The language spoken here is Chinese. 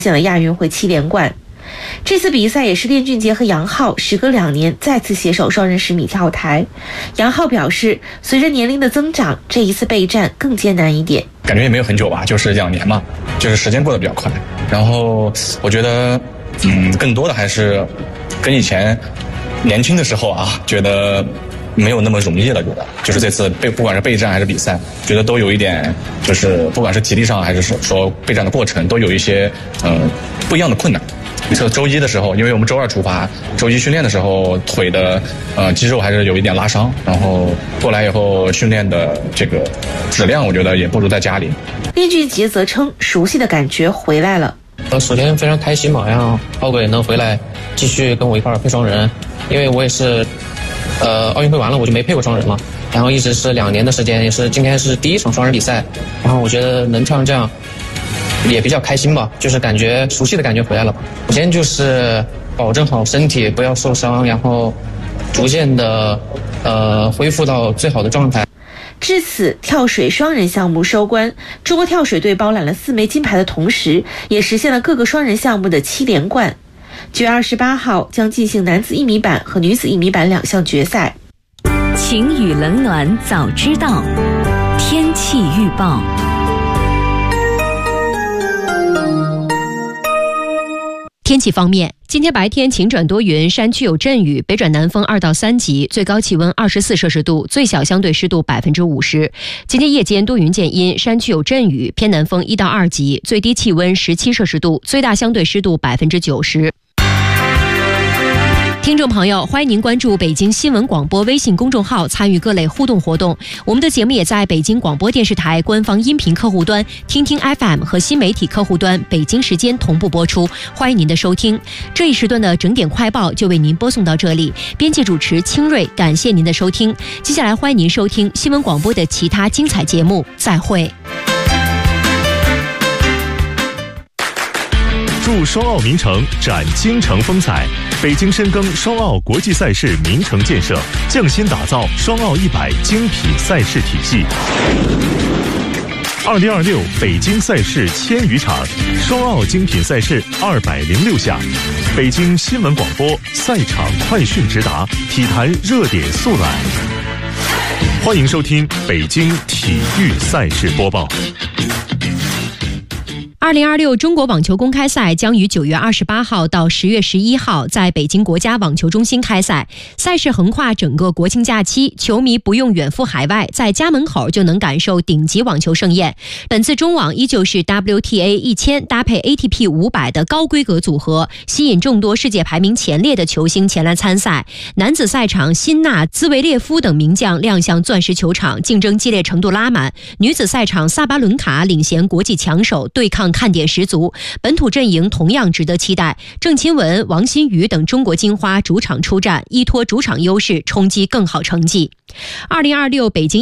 现了亚运会7连冠。这次比赛也是练俊杰和杨昊时隔2年再次携手双人10米跳台。杨昊表示，随着年龄的增长，这一次备战更艰难一点。 感觉也没有很久吧，就是2年嘛，就是时间过得比较快。然后我觉得，更多的还是跟以前年轻的时候啊，觉得没有那么容易了。觉得就是这次不管是备战还是比赛，觉得都有一点，就是不管是体力上还是说备战的过程，都有一些不一样的困难。周一的时候，因为我们周2出发，周一训练的时候腿的肌肉还是有一点拉伤，然后过来以后训练的这个质量，我觉得也不如在家里。 练俊杰则称，熟悉的感觉回来了。 首先非常开心嘛，然后浩哥也能回来继续跟我一块儿配双人，因为我也是奥运会完了我就没配过双人嘛，然后一直是2年的时间，也是今天是第1场双人比赛，然后我觉得能这样也比较开心吧，就是感觉熟悉的感觉回来了吧。首先就是保证好身体，不要受伤，然后逐渐的恢复到最好的状态。 至此，跳水双人项目收官，中国跳水队包揽了4枚金牌的同时，也实现了各个双人项目的7连冠。9月28号将进行男子1米板和女子1米板2项决赛。 晴雨冷暖早知道，天气预报。天气方面，今天白天晴转多云，山区有阵雨，北转南风2到3级，最高气温24摄氏度，最小相对湿度50%。今天夜间多云见阴，山区有阵雨，偏南风1到2级，最低气温17摄氏度，最大相对湿度90%。听众朋友，欢迎您关注北京新闻广播微信公众号，参与各类互动活动。我们的节目也在北京广播电视台官方音频客户端、听听 FM 和新媒体客户端北京时间同步播出，欢迎您的收听。这一时段的整点快报就为您播送到这里，编辑主持清瑞，感谢您的收听。接下来欢迎您收听新闻广播的其他精彩节目，再会。 祝双奥名城展京城风采，北京深耕双奥国际赛事名城建设，匠心打造双奥100精品赛事体系。2026北京赛事1000余场，双奥精品赛事206项，北京新闻广播赛场快讯直达，体坛热点速览。欢迎收听北京体育赛事播报。 2026中国网球公开赛将于9月28号到10月11号在北京国家网球中心开赛，赛事横跨整个国庆假期，球迷不用远赴海外，在家门口就能感受顶级网球盛宴。本次中网依旧是 WTA 1000搭配 ATP 500的高规格组合，吸引众多世界排名前列的球星前来参赛。男子赛场，辛纳、兹维列夫等名将亮相钻石球场，竞争激烈程度拉满。女子赛场，萨巴伦卡领衔国际强手，对抗看点十足，本土阵营同样值得期待。郑钦文、王欣瑜等中国金花主场出战，依托主场优势冲击更好成绩。2026北京